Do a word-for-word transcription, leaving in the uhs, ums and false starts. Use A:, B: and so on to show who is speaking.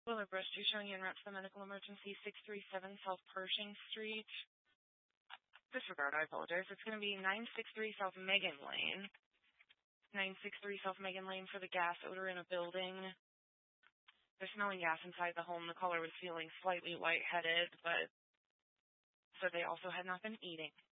A: Willard Brush two showing you en route to the medical emergency, six three seven South Pershing Street. Disregard, I apologize. It's going to be nine six three South Megan Lane. nine six three South Megan Lane for the gas odor in a building. They're smelling gas inside the home. The caller was feeling slightly lightheaded, but said they also had not been eating.